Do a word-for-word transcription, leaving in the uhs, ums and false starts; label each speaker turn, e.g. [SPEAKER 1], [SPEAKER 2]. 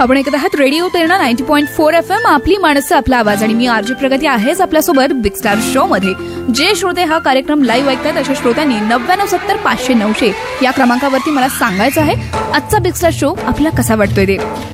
[SPEAKER 1] आपण ऐकत आहात रेडिओ प्रेरणा ninety point four F M, आपली माणसं आपला आवाज. आणि मी आरजे प्रगती आहेच आपल्यासोबत बिग स्टार शो मध्ये. जे श्रोते हा कार्यक्रम लाईव्ह ऐकतात अशा श्रोत्यांनी नव्याण्णव सत्तर पाचशे नऊशे या क्रमांकावरती मला सांगायचं आहे आजचा बिग स्टार शो आपल्याला कसा वाटतोय ते.